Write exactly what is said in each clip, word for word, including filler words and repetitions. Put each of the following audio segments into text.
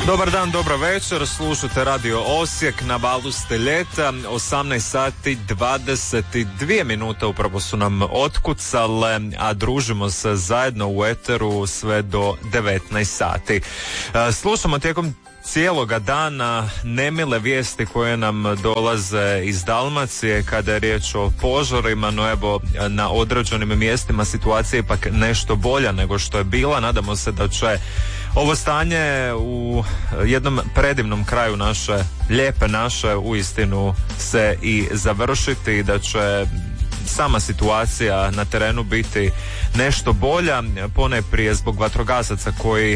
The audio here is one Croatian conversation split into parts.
Dobar dan, dobra večer, slušate Radio Osijek, na valu ste ljeta, osamnaest sati dvadeset dvije minute upravo su nam otkucale, a družimo se zajedno u eteru sve do devetnaest sati. Slušamo tijekom cijeloga dana nemile vijesti koje nam dolaze iz Dalmacije kada je riječ o požarima, no evo na određenim mjestima situacija je ipak nešto bolja nego što je bila. Nadamo se da će ovo stanje u jednom predivnom kraju naše, lijepe naše, uistinu se i završiti i da će sama situacija na terenu biti nešto bolja, ponajprije zbog vatrogasaca koji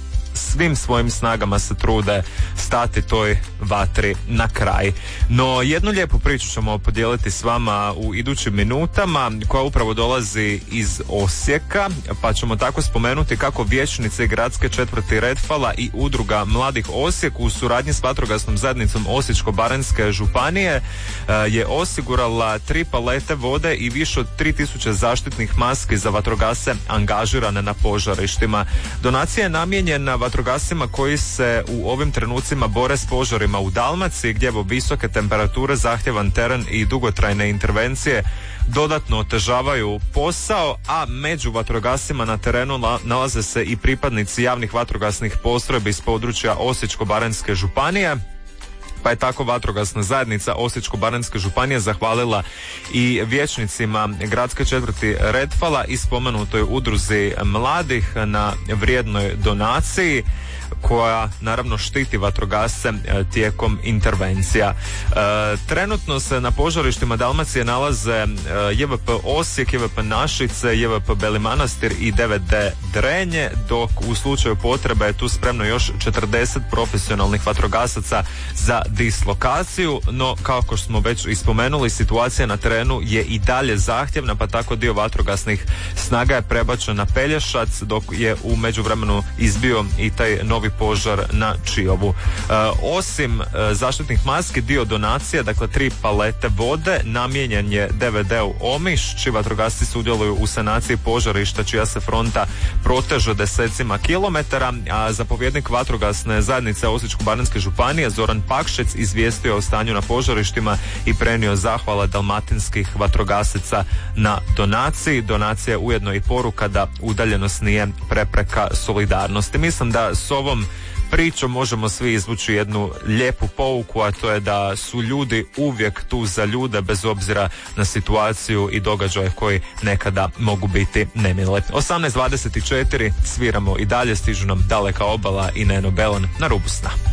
svim svojim snagama se trude stati toj vatri na kraj. No jednu lijepu priču ćemo podijeliti s vama u idućim minutama, koja upravo dolazi iz Osijeka, pa ćemo tako spomenuti kako vijećnice gradske četvrti Redfala i udruga Mladih Osijek u suradnji s vatrogasnom zajednicom Osječko-baranjske županije je osigurala tri palete vode i više od tri tisuće zaštitnih maski za vatrogasce angažirane na požarištima. Donacija je namijenjena vatrogascima koji se u ovim trenucima bore s požarima u Dalmaciji, gdje evo visoke temperature, zahtjevan teren i dugotrajne intervencije dodatno otežavaju posao, a među vatrogascima na terenu nalaze se i pripadnici javnih vatrogasnih postrojbi iz područja Osječko-baranjske županije. Pa je tako vatrogasna zajednica Osječko-baranjske županije zahvalila i vijećnicima gradske četvrti Redfala i spomenutoj udruzi mladih na vrijednoj donaciji koja naravno štiti vatrogasce tijekom intervencija. E, trenutno se na požarištima Dalmacije nalaze e, J V P Osijek, J V P Našice, J V P Beli Manastir i devet D Drenje, dok u slučaju potrebe je tu spremno još četrdeset profesionalnih vatrogasaca za dislokaciju, no kako smo već ispomenuli, situacija na terenu je i dalje zahtjevna, pa tako dio vatrogasnih snaga je prebačen na Pelješac, dok je u međuvremenu izbio i taj novi požar na Čiovu. E, osim e, zaštitnih maski, dio donacije, dakle tri palete vode, namijenjen je D V D-u Omiš, čiji vatrogasci sudjeluju u sanaciji požarišta čija se fronta proteže desecima kilometara, a zapovjednik vatrogasne zajednice Osječko-baranjske županije Zoran Pakšec izvijestio o stanju na požarištima i prenio zahvala dalmatinskih vatrogasaca na donaciji. Donacija je ujedno i poruka da udaljenost nije prepreka solidarnosti. Mislim da s ovom pričom možemo svi izvući jednu lijepu pouku, a to je da su ljudi uvijek tu za ljude bez obzira na situaciju i događaje koji nekada mogu biti nemile. osamnaest dvadeset četiri, sviramo i dalje, stižu nam Daleka obala i Neno Belan na rubu sna.